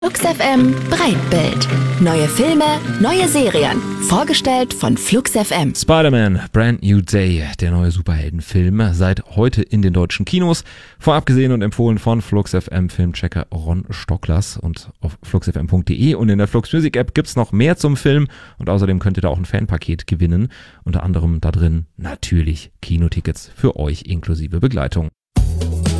Flux FM Breitbild. Neue Filme, neue Serien. Vorgestellt von Flux FM. Spider-Man Brand New Day, der neue Superheldenfilm, seit heute in den deutschen Kinos. Vorab gesehen und empfohlen von Flux FM Filmchecker Ron Stocklers. Und auf fluxfm.de und in der Flux Music App gibt's noch mehr zum Film. Und außerdem könnt ihr da auch ein Fanpaket gewinnen. Unter anderem da drin natürlich Kinotickets für euch inklusive Begleitung.